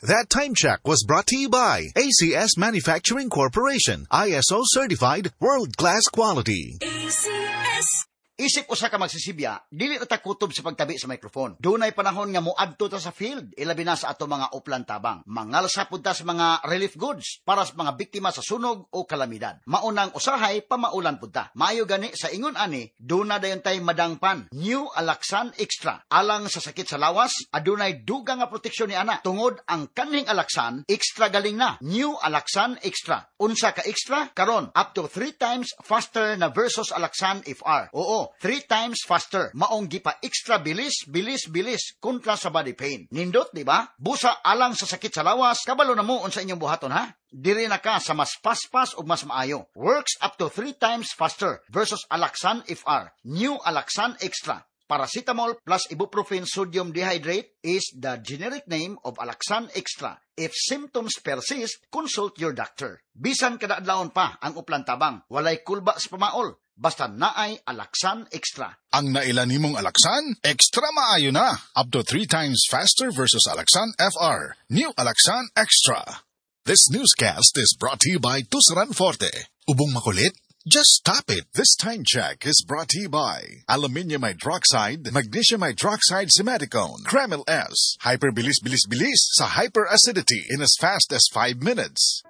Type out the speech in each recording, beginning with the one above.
That time check was brought to you by ACS Manufacturing Corporation, ISO certified, world-class quality. ACS. Isip usa ka magsisibya, dili ta kutob sa pagtabi sa microphone. Dunay panahon nga moadto ta sa field, ilabi na sa ato mga uplan tabang. Mangalsa pud ta sa mga relief goods para sa mga biktima sa sunog o kalamidad. Maunang usahay pamaulan pud ta. Maayo gani sa ingon ani, duna dayon tay madangpan. New Alaxan Extra. Alang sa sakit sa lawas, adunay dugang nga proteksyon ni ana. Tungod ang kaning Alaxan, extra galing na. New Alaxan Extra. Unsa ka extra? Karon up to 3 times faster na versus Alaxan FR. Oo, 3 times faster. Maong gipa extra bilis kontra sa body pain. Nindot, di ba? Busa alang sa sakit sa lawas, kabalo na mo unsa inyong buhaton ha? Diri na ka sa mas paspas o mas maayo. Works up to 3 times faster versus Alaxan FR. New Alaxan Extra. Paracetamol plus ibuprofen sodium dehydrate is the generic name of Alaxan Extra. If symptoms persist, consult your doctor. Bisan kada adlawon pa ang uplan tabang, walay kulba sa pamaol. Basta naay Alaxan Extra. Ang nailan nimong Alaxan, extra maayo na. Up to 3 times faster versus Alaxan FR. New Alaxan Extra. This newscast is brought to you by Tusran Forte. Ubong makulit? Just stop it. This time check is brought to you by Aluminium Hydroxide, Magnesium Hydroxide Simeticone, Kremil S. Hyperbilis-bilis-bilis sa hyperacidity in as fast as 5 minutes.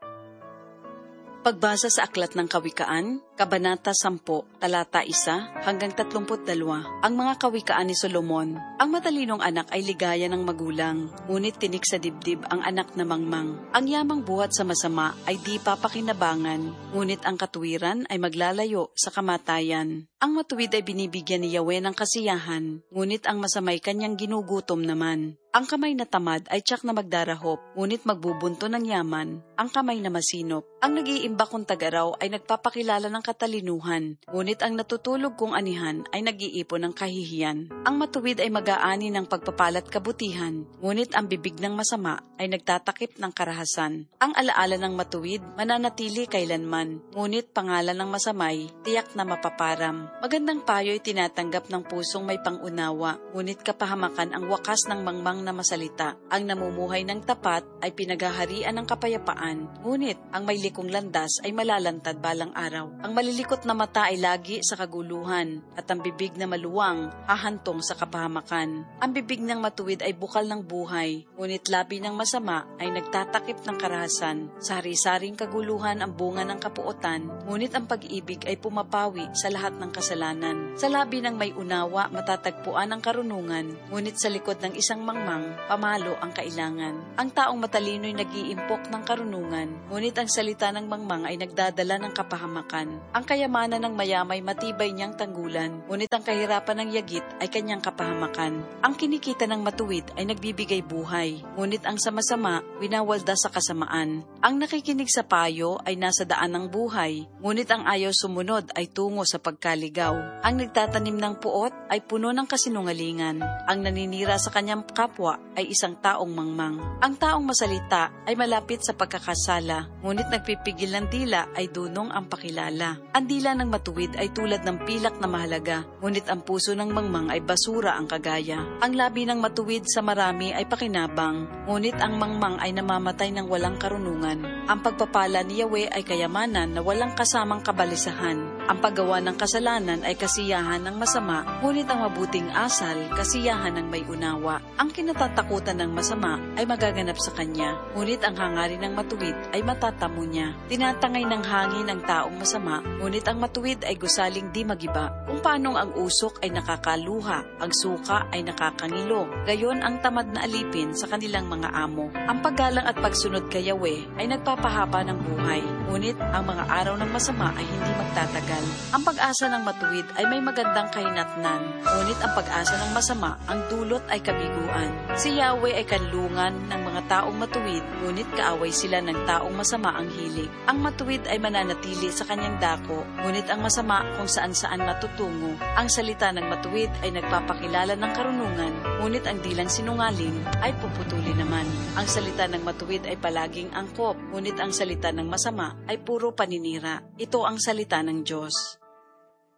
Pagbasa sa Aklat ng Kawikaan, Kabanata 10, Talata 1 hanggang 32. Ang mga kawikaan ni Solomon. Ang matalinong anak ay ligaya ng magulang, ngunit tinik sa dibdib ang anak na mangmang. Ang yamang buhat sa masama ay di papakinabangan, ngunit ang katuwiran ay maglalayo sa kamatayan. Ang matuwid ay binibigyan ni Yahweh ng kasiyahan, ngunit ang masamay kanyang ginugutom naman. Ang kamay na tamad ay tiyak na magdarahop, ngunit magbubunto ng yaman. Ang kamay na masinop. Ang nag-iimba kong tagaraw ay nagpapakilala ng katalinuhan, ngunit ang natutulog kong anihan ay nag-iipon ng kahihiyan. Ang matuwid ay mag-aani ng pagpapalat kabutihan, ngunit ang bibig ng masama ay nagtatakip ng karahasan. Ang alaala ng matuwid mananatili kailanman, ngunit pangalan ng masamay tiyak na mapaparam. Magandang payo ay tinatanggap ng pusong may pangunawa, ngunit kapahamakan ang wakas ng mangmang na masalita. Ang namumuhay ng tapat ay pinaghaharian ng kapayapaan, ngunit ang may likong landas ay malalantad balang araw. Ang malilikot na mata ay lagi sa kaguluhan, at ang bibig na maluwang hahantong sa kapahamakan. Ang bibig ng matuwid ay bukal ng buhay, ngunit labi ng masama ay nagtatakip ng karahasan. Sa hari-saring kaguluhan ang bunga ng kapuotan, ngunit ang pag-ibig ay pumapawi sa lahat ng kasalanan. Sa labi ng may unawa matatagpuan ang karunungan, ngunit sa likod ng isang mangmang, pamalo ang kailangan. Ang taong matalino'y nag-iimpok ng karunungan, ngunit ang salita ng mangmang ay nagdadala ng kapahamakan. Ang kayamanan ng mayamay matibay niyang tanggulan, ngunit ang kahirapan ng yagit ay kanyang kapahamakan. Ang kinikita ng matuwid ay nagbibigay buhay, ngunit ang sama-sama winawalda sa kasamaan. Ang nakikinig sa payo ay nasa daan ng buhay, ngunit ang ayaw sumunod ay tungo sa pagkaligaw. Ang nagtatanim ng puot ay puno ng kasinungalingan. Ang naninira sa kanyang kapwa ay isang taong mangmang. Ang taong masalita ay malapit sa pagkakasala, ngunit nagpipigil ng dila ay dunong ang pakilala. Ang dila ng matuwid ay tulad ng pilak na mahalaga, ngunit ang puso ng mangmang ay basura ang kagaya. Ang labi ng matuwid sa marami ay pakinabang, ngunit ang mangmang ay namamatay ng walang karunungan. Ang pagpapala ni Yahweh ay kayamanan na walang kasamang kabalisahan. Ang paggawa ng kasalanan ay kasiyahan ng masama, ngunit ang mabuting asal, kasiyahan ng may unawa. Ang kinatatakutan ng masama ay magaganap sa kanya, ngunit ang hangarin ng matuwid ay matatamo niya. Tinatangay ng hangin ang taong masama, ngunit ang matuwid ay gusaling di magiba. Kung paanong ang usok ay nakakaluha, ang suka ay nakakangilo, gayon ang tamad na alipin sa kanilang mga amo. Ang paggalang at pagsunod kay Yahweh ay nagpapahaba ng buhay, ngunit ang mga araw ng masama ay hindi magtatagal. Ang pag-asa ng matuwid ay may magandang kahinatnan, ngunit ang pag-asa ng masama, ang dulot ay kabiguan. Si Yahweh ay kanlungan ng mga taong matuwid, ngunit kaaway sila ng taong masama ang hilig. Ang matuwid ay mananatili sa kanyang dako, ngunit ang masama kung saan-saan natutungo. Ang salita ng matuwid ay nagpapakilala ng karunungan, ngunit ang dilang sinungaling ay puputuli naman. Ang salita ng matuwid ay palaging angkop, ngunit ang salita ng masama ay puro paninira. Ito ang salita ng Diyos.